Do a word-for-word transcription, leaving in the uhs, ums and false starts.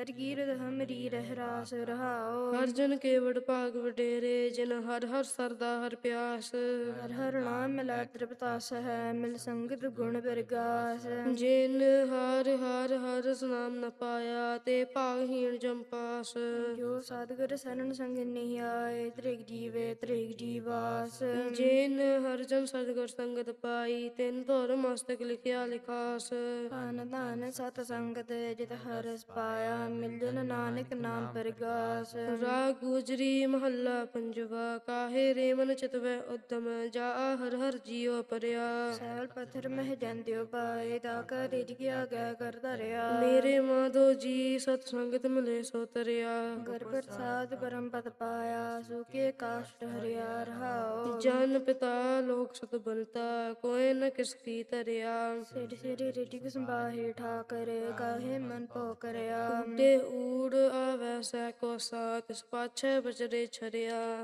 ਹਰ ਕੀਰਤ ਹਮਰੀ ਰਹਿ ਰਾਸ ਰਹਾਓ। ਹਰ ਜਨ ਕੇ ਵਡ ਭਾਗ ਵਡੇਰੇ, ਜਿਨ ਹਰ ਹਰ ਸਰਦਾ ਹਰ ਪਿਆਸ। ਹਰ ਹਰ ਨਾਮ ਮਿਲਾ ਤ੍ਰਿਪਤਾਸ ਹੈ, ਮਿਲ ਸੰਗਤ ਗੁਣ ਪ੍ਰਗਾਸ। ਜਿਨ ਹਰ ਹਰ ਹਰ ਨਾਮ ਨ ਪਾਇਆ, ਤੇ ਭਾਗਹੀਣ ਜਮ ਪਾਸ। ਜੋ ਸਤਿਗੁਰ ਸਰਣ ਸੰਗ ਨਹੀਂ ਆਏ, ਤ੍ਰਿਗ ਜੀਵੇ ਤ੍ਰਿਗ ਜੀਵਾਸ। ਜਿਨ ਹਰ ਜਨ ਸਤਿਗੁਰ ਸੰਗਤ ਪਾਈ, ਤਿਨ ਧੁਰ ਮਸਤਕ ਲਿਖਿਆ ਲਿਖਾਸ। ਧਨ ਧਨ ਸਤ ਸੰਗਤ ਜਿਤ ਹਰ ਰਸ ਪਾਇਆ, ਮਿਲ ਜਨ ਨਾਨਕ ਨਾਮ ਪ੍ਰਗਾਸ। ਰਾਗ ਗੁਜਰੀ ਮਹੱਲਾ ਪੰਜਵਾ। ਕਾਹੇ ਰੇ ਮਨ ਚਿਤਵੈ ਉਦਮ, ਜਾ ਹਰ ਹਰ ਜੀਉ ਪਰਿਆ। ਸੈਲ ਪੱਥਰ ਮਹਿ ਜੰਦਿਓ ਪਾਏ, ਤਾ ਕਾ ਰਿਜ ਗਿਆ ਗੈ ਕਰ ਧਰਿਆ। ਮੇਰੇ ਮਾਧੋ ਜੀ ਸਤ ਸੰਗਤ ਮਿਲੇ ਸੋ ਤਰਿਆ। ਗੁਰ ਪ੍ਰਸਾਦ ਪਰਮ ਪਦ ਪਾਇਆ, ਸੁਖੇ ਕਾਸ਼ਟ ਹਰਿਆ ਰਹਾਓ। ਜਨ ਪਿਤਾ ਲੋਕ ਸਤ ਬਨਤਾ, ਕੋਇ ਨ ਕਿਸ ਕੀ ਧਰਿਆ। ਸਿਰ ਸਿਰ ਰਿਟਿਕ ਸੰਬਾਹੇ ਠਾਕਰ, ਕਾਹੇ ਮਨ ਭੋ ਕਰਿਆ। ਉੱਡੇ ਊੜ ਆਵੈ ਸਹਿ ਕੋਸਾ, ਤਿਸ ਪਾਛੈ ਬਚਰੇ ਛਰਿਆ।